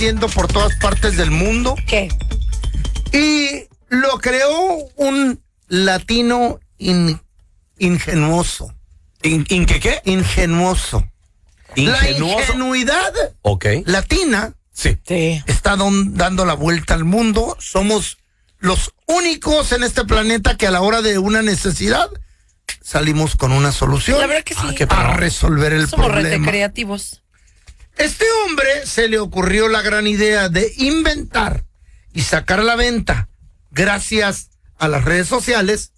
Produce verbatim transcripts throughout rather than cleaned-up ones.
haciendo por todas partes del mundo. ¿Qué? Y lo creó un latino in, ingenuoso. ¿In, in qué qué? Ingenuoso. Ingenuoso. La ingenuidad Ok. latina Sí. Sí. está don, dando la vuelta al mundo. Somos los únicos en este planeta que a la hora de una necesidad salimos con una solución. La verdad que sí. Ah, qué a resolver el Somos rete problema. creativos. Este hombre se le ocurrió la gran idea de inventar y sacar a la venta, gracias a las redes sociales,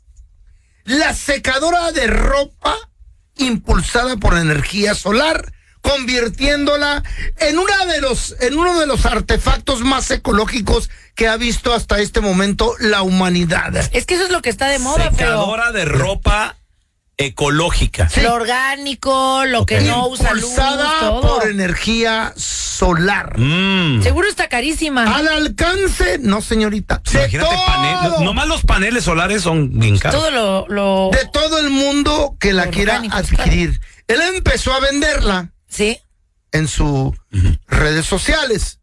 la secadora de ropa impulsada por energía solar, convirtiéndola en una de los en uno de los artefactos más ecológicos que ha visto hasta este momento la humanidad. Es que eso es lo que está de moda, Secadora de ropa ecológica. Sí. Lo orgánico, lo que no usa luz, Impulsada todo. por energía solar. Mm. Seguro está carísima. Al alcance, no señorita, de Imagínate, todo, paneles. Nomás los paneles solares son bien caros. Todo lo... lo... de todo el mundo que la Lo quiera orgánico, adquirir. Él empezó a venderla Sí. en sus redes sociales.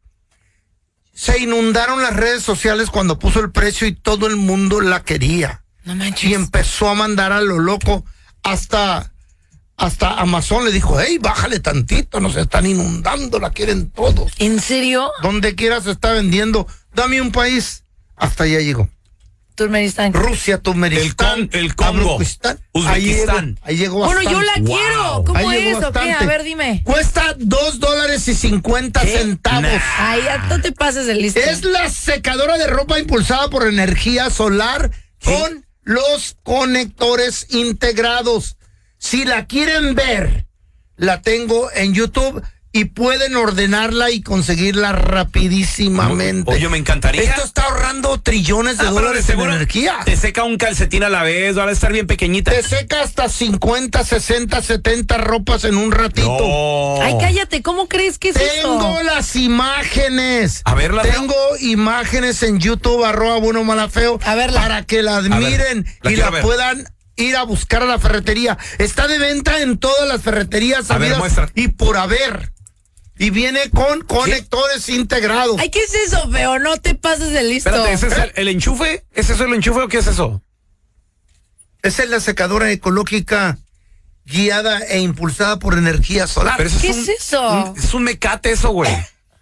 Se inundaron las redes sociales cuando puso el precio y todo el mundo la quería. No manches. Y empezó a mandar a lo loco hasta, hasta Amazon le dijo, hey, bájale tantito, nos están inundando, la quieren todos. ¿En serio? Donde quiera se está vendiendo. Dame un país. Hasta allá llegó. Turkmenistán. Rusia, Turkmenistán, El Con- el Congo, Uzbekistán. Uzbekistán. Ahí llegó, ahí llegó Bueno, yo la bastante. quiero. Wow. ¿Cómo Ahí es llegó o qué? bastante. A ver, dime. Cuesta dos dólares y cincuenta centavos. Nah. Ay, ya no te pases el listo. Es la secadora de ropa impulsada por energía solar con los conectores integrados. Si la quieren ver, la tengo en YouTube y pueden ordenarla y conseguirla rapidísimamente. Oye, me encantaría. Esto está ahorrando trillones de Ah, pero dólares de en seguro energía. Te seca un calcetín a la vez, va a estar bien pequeñita. Te seca hasta cincuenta, sesenta, setenta ropas en un ratito. No. Ay, cállate, ¿cómo crees que es Tengo eso? las imágenes. A ver, ¿las veo? Tengo imágenes en YouTube, arroba bueno malafeo, A verla. para que la admiren ver, la y quiero la ver. puedan ir a buscar a la ferretería. Está de venta en todas las ferreterías A ver, habidas muestra. y por haber. Y viene con conectores integrados. Ay, ¿qué es eso, feo? No te pases el listo. Espérate, ¿ese es el, el enchufe? ¿Es eso el enchufe o qué es eso? Esa es la secadora ecológica guiada e impulsada por energía solar. Pero eso ¿Qué un- es eso? un- es un mecate eso, güey.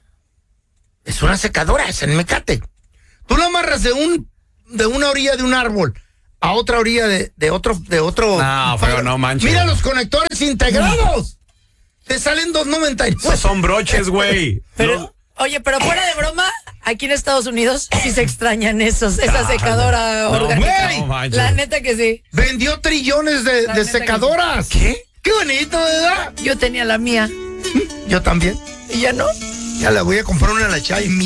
Es una secadora, es el mecate. Tú la amarras de un de una orilla de un árbol a otra orilla de, de otro de otro. No, pero no manches. Mira los conectores integrados. Te salen dos noventa y Esos nueve. son broches, güey. Pero, No. oye, pero fuera de broma, aquí en Estados Unidos sí se extrañan esos, esa secadora No, orgánica. güey, no manches. La neta que sí. Vendió trillones de, La de neta que secadoras. ¿Qué? Qué bonito, ¿verdad? Yo tenía la mía Yo también. y ya no. Ya le voy a comprar una a la Chay.